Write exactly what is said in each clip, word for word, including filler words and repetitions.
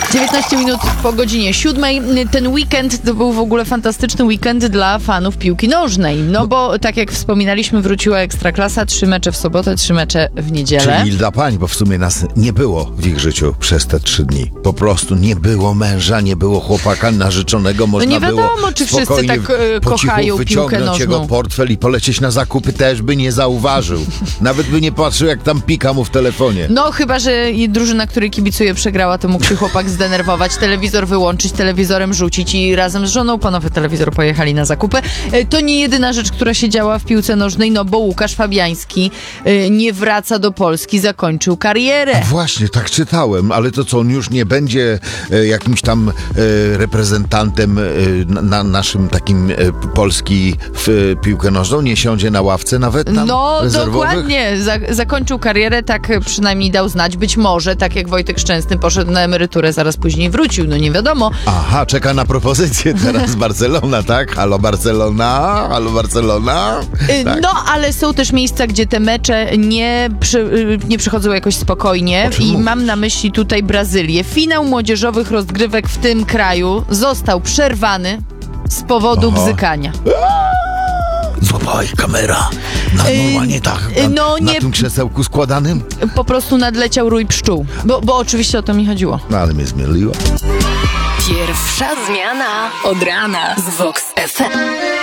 dziewiętnaście minut po godzinie siódmej. Ten weekend to był w ogóle fantastyczny weekend dla fanów piłki nożnej. No bo tak jak wspominaliśmy, wróciła Ekstraklasa. Trzy mecze w sobotę, trzy mecze w niedzielę. Czyli dla pań, bo w sumie nas nie było w ich życiu przez te trzy dni. Po prostu nie było męża, nie było chłopaka narzeczonego. Można no nie wiadomo, było czy wszyscy spokojnie tak e, po cichu kochają piłkę wyciągnąć jego nożną. portfel i polecieć na zakupy, też by nie zauważył. Nawet by nie patrzył, jak tam pika mu w telefonie. No chyba, że i drużyna, której kibicuje, przegrała, to mógł się chłopak zdenerwować, telewizor wyłączyć, telewizorem rzucić i razem z żoną po nowy telewizor pojechali na zakupy. E, To nie jedyna rzecz, która się działa w piłce nożnej, no bo Łukasz Fabiański e, nie wraca do Polski, zakończył karierę. Właśnie, tak czytałem, ale to co, on już nie będzie e, jakimś tam e, reprezentantem e, na, na naszym takim e, Polski w e, piłkę nożną? Nie siądzie na ławce nawet tam No rezerwowych? dokładnie, Za, zakończył karierę, tak przynajmniej dał znać. Być może, tak jak Wojtek Szczęsny poszedł na emeryturę, zaraz później wrócił, no nie wiadomo. Aha, czeka na propozycję teraz Barcelona, tak? Halo Barcelona, halo Barcelona. Y, Tak. No, ale są też miejsca, gdzie te mecze nie, przy, y, nie przychodzą jakoś spokojnie O czym i mówisz? mam na myśli tutaj Brazylię. Finał młodzieżowych rozgrywek w tym kraju został przerwany z powodu Oho. bzykania. Złapałeś kamera. Na, normalnie tak, na, no na nie- tym krzesełku składanym? Po prostu nadleciał rój pszczół, bo, bo oczywiście o to mi chodziło. No ale mnie zmieliło. Pierwsza zmiana od rana z Vox F M.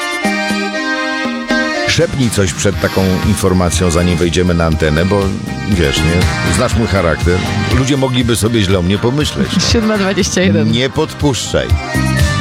Szepnij coś przed taką informacją, zanim wejdziemy na antenę, bo wiesz, nie? Znasz mój charakter. Ludzie mogliby sobie źle o mnie pomyśleć. siódma dwadzieścia jeden. Nie podpuszczaj.